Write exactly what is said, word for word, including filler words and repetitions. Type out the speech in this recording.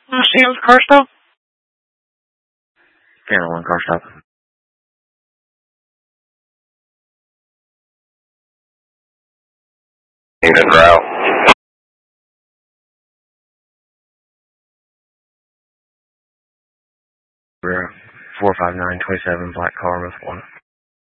Seals car stop? Channel one car stop. Good route. We're four five nine two seven, black car with one.